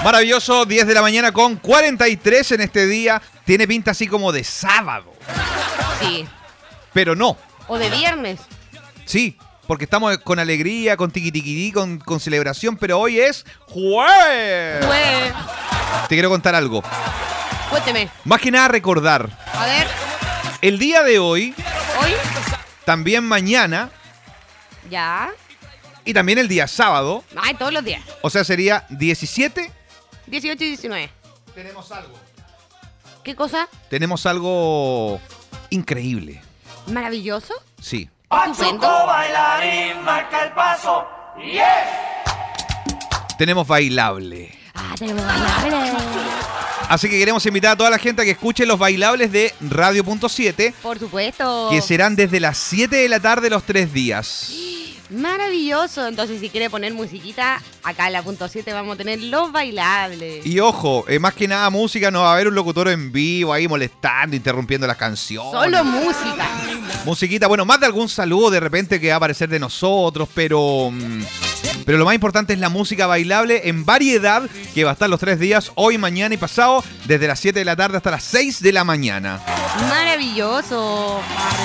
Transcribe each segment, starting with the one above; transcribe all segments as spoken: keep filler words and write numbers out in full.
Maravilloso, diez de la mañana con cuarenta y tres en este día. Tiene pinta así como de sábado. Sí. Pero no. O de viernes. Sí, porque estamos con alegría, con tiquitiquití, con, con celebración, pero hoy es jueves. Pues, Te quiero contar algo. cuénteme. Más que nada recordar. A ver, El día de hoy, hoy, también mañana ya. y también el día sábado, Ay, todos los días. o sea, sería diecisiete. dieciocho y diecinueve. Tenemos algo. ¿Qué cosa? Tenemos algo increíble. Maravilloso. Sí. Estupendo. Bailarín, marca el paso. Tenemos bailable. Ah, tenemos bailable. Así que queremos invitar a toda la gente a que escuche los bailables de Radio Punto siete, Por supuesto. que serán desde las siete de la tarde los tres días. Maravilloso. Entonces, si quiere poner musiquita, acá en la punto siete vamos a tener los bailables. Y ojo, eh, más que nada música, no va a haber un locutor en vivo ahí molestando, interrumpiendo las canciones. Solo música. Musiquita, bueno, más de algún saludo de repente que va a aparecer de nosotros, pero... mm, Pero lo más importante es la música bailable en variedad, que va a estar los tres días, hoy, mañana y pasado, desde las siete de la tarde hasta las seis de la mañana. Maravilloso.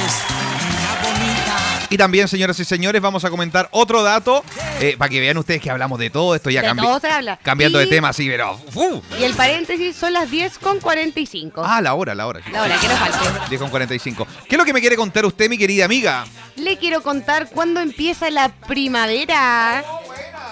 Y también, señoras y señores, vamos a comentar otro dato, eh, para que vean ustedes que hablamos de todo esto, ya De cambi- todo se habla. cambiando Y- de tema, sí, pero... ¡fu! Y el paréntesis son las diez con cuarenta y cinco. Ah, la hora, la hora. La hora, que nos falte. diez con cuarenta y cinco. ¿Qué es lo que me quiere contar usted, mi querida amiga? Le quiero contar cuándo empieza la primavera.